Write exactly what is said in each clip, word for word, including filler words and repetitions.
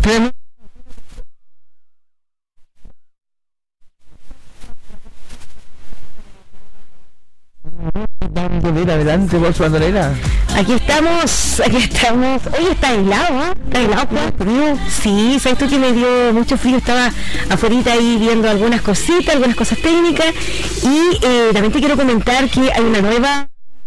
Tenemos bandolera, adelante, vos bandolera. Aquí estamos, aquí estamos. Hoy está aislado, ¿eh? Está aislado, frío. Sí, sabes tú que me dio mucho frío, estaba afuera ahí viendo algunas cositas, algunas cosas técnicas. Y eh, también te quiero comentar que hay una nueva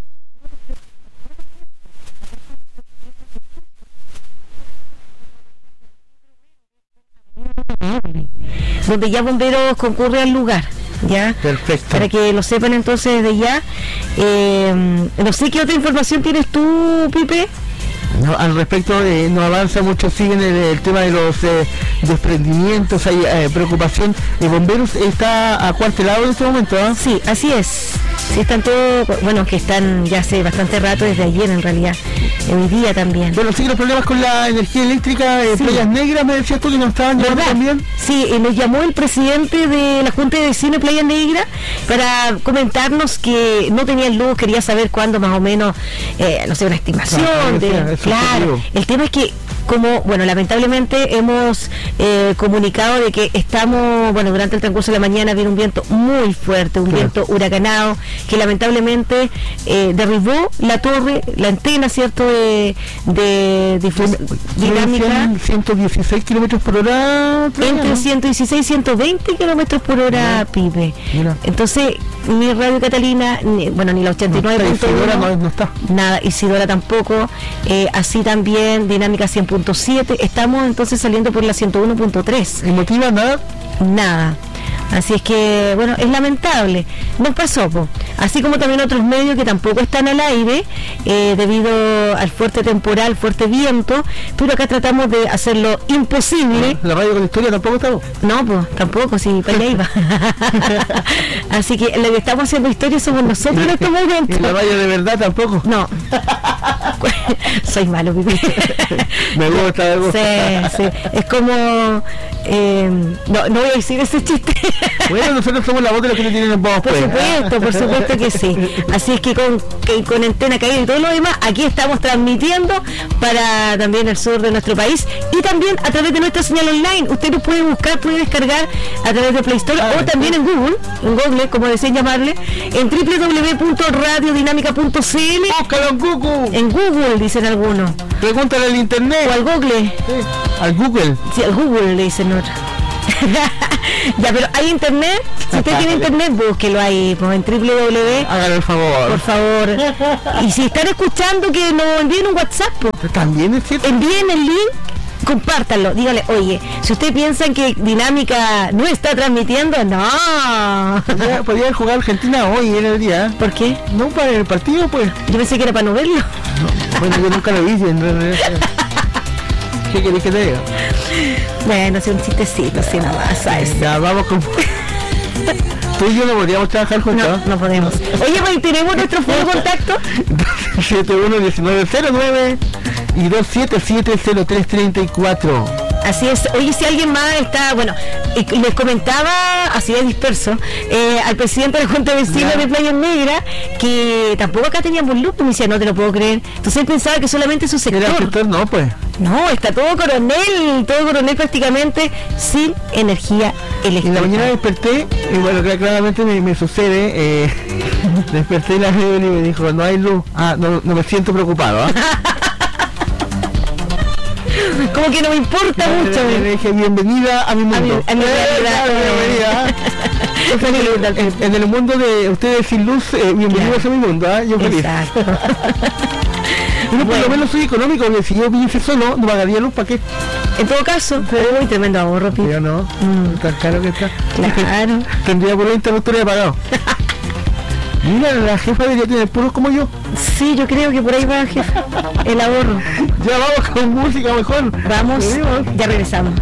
donde ya bomberos concurren al lugar. Ya, perfecto. Para que lo sepan entonces desde ya. Eh, no sé qué otra información tienes tú, Pipe. No, al respecto eh, no avanza mucho, siguen el, el tema de los eh, desprendimientos, hay eh, preocupación. El bomberos está acuartelado en este momento, ¿eh? Sí, así es. Sí, están todos, bueno, que están ya hace bastante rato, desde ayer en realidad, hoy día también. Bueno, siguen los problemas con la energía eléctrica, eh, sí. Playas Negras, me decías tú que nos estaban llamando también. Sí, eh, nos llamó el presidente de la Junta de Vecinos de Playas Negras para comentarnos que no tenían luz, quería saber cuándo más o menos, eh, no sé, una estimación. Ah, de, decía, claro, el tema es que como, bueno, lamentablemente hemos eh, comunicado de que estamos, bueno, durante el transcurso de la mañana viene un viento muy fuerte, un claro. viento huracanado, que lamentablemente eh, derribó la torre, la antena, ¿cierto?, de, de, de dinámica. ciento dieciséis kilómetros por hora. Entre ¿no? ciento dieciséis y ciento veinte kilómetros por hora, no. Pipe. Mira. Entonces, ni Radio Catalina, ni, bueno, ni la ochenta y nueve punto uno, no, no, no está. Nada, Isidora tampoco, eh, así también Dinámica cien punto siete, estamos entonces saliendo por la ciento uno punto tres. ¿Y motiva nada? Nada. Así es que, bueno, es lamentable. Nos pasó, po. Así como también otros medios que tampoco están al aire eh, debido al fuerte temporal, fuerte viento, pero acá tratamos de hacer lo imposible. ¿La radio con historia tampoco está? No, pues tampoco, si para allá iba. Así que lo que estamos haciendo historia somos nosotros en este momento. ¿Y la radio de verdad tampoco? No. Soy malo, Pipi. Me gusta, me gusta. Sí, sí. Es como... Eh, no, no voy a decir ese chiste. Bueno, nosotros somos la voz de los que no tienen voz. Por pues. supuesto, por supuesto que sí. Así es que con, que con antena caída y todo lo demás, aquí estamos transmitiendo para también el sur de nuestro país y también a través de nuestra señal online. Usted nos puede buscar, puede descargar a través de Play Store ah, o también en Google, en Google, como deseen llamarle, en doble u doble u doble u punto radio dinámica punto c l. Búscalo en Google. En Google, dicen algunos. Pregúntale al internet. O al Google. Sí. Al Google. Sí, al Google le dicen otra. Ya, pero hay internet. Si usted tiene internet, búsquelo ahí, pues, en doble u doble u doble u punto. Hágalo el favor. Por favor. Y si están escuchando, que nos envíen un WhatsApp, pues. También es cierto. Envíen el link, compártanlo, dígale, oye, si ustedes piensan que Dinámica no está transmitiendo, no. Podría, podría jugar Argentina hoy en el día. ¿Por qué? No para el partido, pues. Yo pensé que era para no verlo. No, bueno, yo nunca lo vi. ¿Qué querés que te diga? Bueno, es un chistecito, así nada más, ¿sabes? Ya, vamos con... Tú y yo no podríamos trabajar juntos. No, no podemos. Oye, pues, ¿tenemos nuestro fono de contacto? dos siete uno, uno nueve cero nueve y dos siete siete, cero tres tres cuatro. Así es. Oye, si alguien más está, bueno, les comentaba, así de disperso, eh, al presidente de la Junta de Vecinos de Playas Negras, que tampoco acá teníamos luz, y me decía, no te lo puedo creer. Entonces él pensaba que solamente su sector. ¿Era el sector? No, pues. No, está todo Coronel, todo Coronel prácticamente sin energía eléctrica. En la mañana desperté, y bueno, claramente me, me sucede, eh, desperté la red y me dijo, no hay luz. Ah, no, no me siento preocupado, ¿eh? Como que no me importa no, mucho. Le, le dije, bienvenida a mi mundo. A mi, a mi realidad. Bienvenida. en, en, en el mundo de ustedes sin luz, eh, bienvenidos claro. a mi mundo, ¿eh? Yo feliz. Exacto. Pero por lo menos soy económico, porque si yo viviese solo, no pagaría luz, ¿para qué? En todo caso, sí. Muy tremendo ahorro, Pi. Yo no, mm. tan caro que está. Claro. Tendría por la interruptora pagado. Mira, la jefa debería tener puros como yo. Sí, yo creo que por ahí va, jefa. El ahorro. Ya vamos con música mejor. Vamos, ya regresamos.